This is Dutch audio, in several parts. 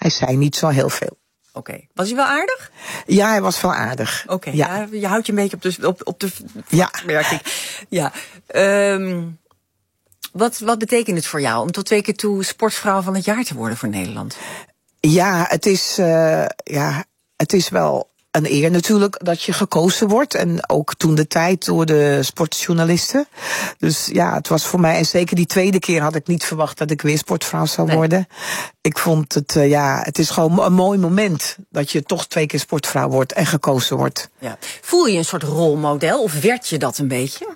Hij zei niet zo heel veel. Oké. Was hij wel aardig? Ja, hij was wel aardig. Oké. Ja. Ja, je houdt je een beetje op de Ja. merk ik. Ja. Wat betekent het voor jou om tot 2 keer toe sportvrouw van het jaar te worden voor Nederland? Ja, het is wel een eer natuurlijk dat je gekozen wordt. En ook toen de tijd door de sportjournalisten. Dus ja, het was voor mij, en zeker die tweede keer had ik niet verwacht dat ik weer sportvrouw zou worden. Ik vond het, het is gewoon een mooi moment dat je toch 2 keer sportvrouw wordt en gekozen wordt. Ja. Voel je een soort rolmodel of werd je dat een beetje?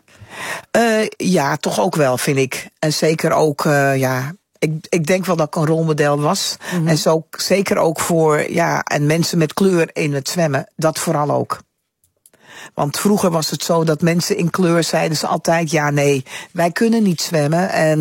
Ja, toch ook wel, vind ik. En zeker ook, Ik denk wel dat ik een rolmodel was. Mm-hmm. En zo zeker ook voor, en mensen met kleur in het zwemmen. Dat vooral ook. Want vroeger was het zo dat mensen in kleur zeiden ze altijd, wij kunnen niet zwemmen. En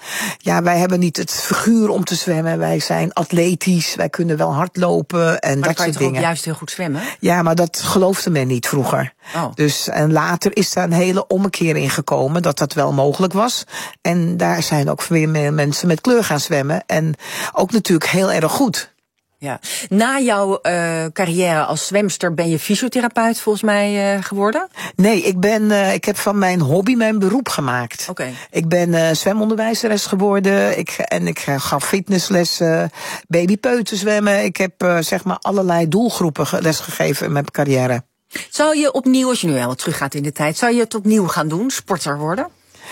wij hebben niet het figuur om te zwemmen. Wij zijn atletisch, wij kunnen wel hardlopen en maar dat soort dingen. Maar kan je toch ook juist heel goed zwemmen? Ja, maar dat geloofde men niet vroeger. Oh. Dus, en later is daar een hele ommekeer in gekomen dat dat wel mogelijk was. En daar zijn ook weer meer mensen met kleur gaan zwemmen. En ook natuurlijk heel erg goed. Ja. Na jouw carrière als zwemster ben je fysiotherapeut volgens mij geworden? Nee, ik heb van mijn hobby mijn beroep gemaakt. Okay. Ik ben zwemonderwijzeres geworden. Ik gaf fitnesslessen, babypeuterzwemmen. Ik heb allerlei doelgroepen lesgegeven in mijn carrière. Zou je opnieuw, als je nu helemaal teruggaat in de tijd, zou je het opnieuw gaan doen, sporter worden?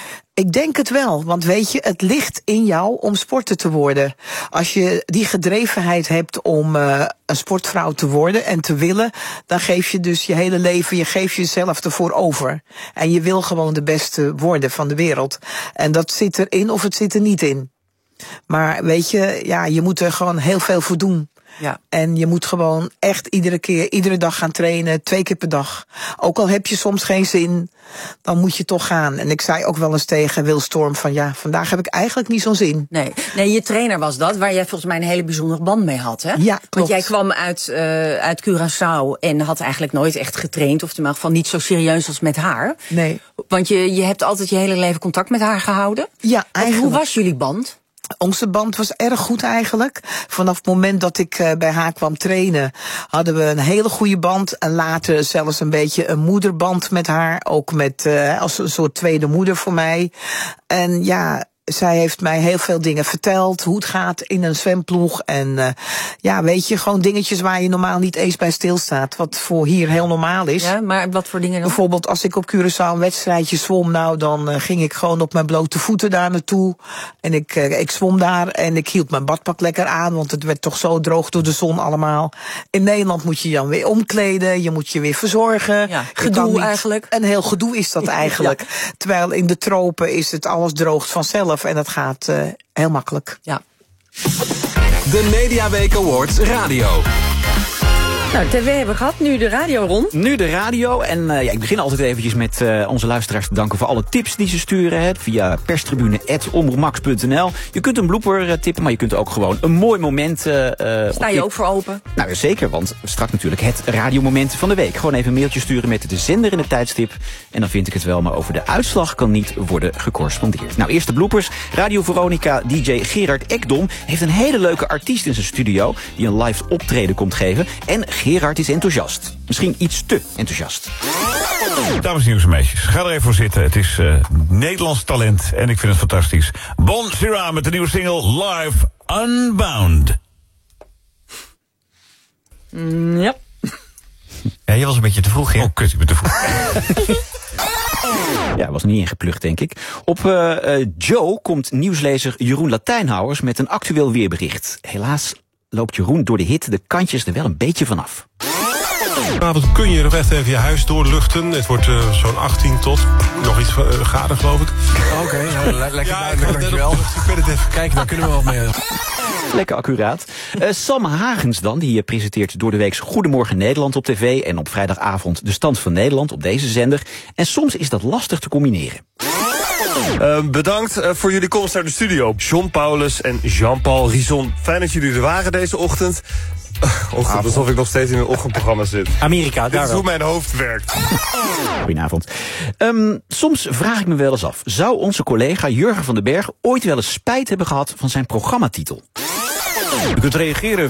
Ik denk het wel, want weet je, het ligt in jou om sporter te worden. Als je die gedrevenheid hebt om een sportvrouw te worden en te willen, dan geef je dus je hele leven, je geeft jezelf ervoor over. En je wil gewoon de beste worden van de wereld. En dat zit erin of het zit er niet in. Maar weet je, je moet er gewoon heel veel voor doen. Ja. En je moet gewoon echt iedere dag gaan trainen, 2 keer per dag. Ook al heb je soms geen zin, dan moet je toch gaan. En ik zei ook wel eens tegen Wil Storm van vandaag heb ik eigenlijk niet zo'n zin. Nee, je trainer was dat, waar jij volgens mij een hele bijzondere band mee had, hè? Ja, klopt. Want jij kwam uit Curaçao en had eigenlijk nooit echt getraind, of in ieder geval niet zo serieus als met haar. Nee. Want je hebt altijd je hele leven contact met haar gehouden. Ja, eigenlijk. Hoe was jullie band? Onze band was erg goed eigenlijk. Vanaf het moment dat ik bij haar kwam trainen, hadden we een hele goede band. En later zelfs een beetje een moederband met haar. Ook met als een soort tweede moeder voor mij. En zij heeft mij heel veel dingen verteld, hoe het gaat in een zwemploeg. En weet je, gewoon dingetjes waar je normaal niet eens bij stilstaat. Wat voor hier heel normaal is. Ja, maar wat voor dingen dan? Bijvoorbeeld als ik op Curaçao een wedstrijdje zwom, dan ging ik gewoon op mijn blote voeten daar naartoe. En ik zwom daar en ik hield mijn badpak lekker aan, want het werd toch zo droog door de zon allemaal. In Nederland moet je dan weer omkleden, je moet je weer verzorgen. Ja, gedoe eigenlijk. Een heel gedoe is dat eigenlijk. Ja. Terwijl in de tropen is het alles droogt vanzelf. En dat gaat heel makkelijk. Ja. De Mediaweek Awards Radio. Nou, TV hebben we gehad, nu de radio, Ron. Nu de radio. En ik begin altijd eventjes met onze luisteraars te danken voor alle tips die ze sturen. Via perstribune@omroepmax.nl. Je kunt een blooper tippen, maar je kunt ook gewoon een mooi moment... Sta je ook voor open? Nou, zeker, want straks natuurlijk het radiomoment van de week. Gewoon even een mailtje sturen met de zender en het tijdstip. En dan vind ik het wel, maar over de uitslag kan niet worden gecorrespondeerd. Nou, eerst de bloopers. Radio Veronica DJ Gerard Ekdom heeft een hele leuke artiest in zijn studio die een live optreden komt geven. En Gerard is enthousiast. Misschien iets te enthousiast. Dames en heren, meisjes, ga er even voor zitten. Het is Nederlands talent en ik vind het fantastisch. Bon Sira met de nieuwe single Live Unbound. Ja. Ja, je was een beetje te vroeg, hè? Oh, kut, ik ben te vroeg. Ja, was niet ingeplucht, denk ik. Op Joe komt nieuwslezer Jeroen Latijnhouwers met een actueel weerbericht. Helaas loopt Jeroen door de hitte de kantjes er wel een beetje vanaf. Vanavond kun je nog echt even je huis doorluchten. Het wordt zo'n 18 tot nog iets graden, geloof ik. Oké, lekker duidelijk, dankjewel. Ik weet het even kijken, daar kunnen we wel mee. Lekker accuraat. Sam Hagens dan, die presenteert door de week Goedemorgen Nederland op tv... en op vrijdagavond De Stand van Nederland op deze zender. En soms is dat lastig te combineren. Bedankt voor jullie komst naar de studio. John Paulus en Jean-Paul Rison. Fijn dat jullie er waren deze ochtend. Alsof ik nog steeds in een ochtendprogramma zit. Amerika, Dit is hoe mijn hoofd werkt. Goedenavond. Soms vraag ik me wel eens af, zou onze collega Jurgen van den Berg ooit wel eens spijt hebben gehad van zijn programmatitel? U kunt reageren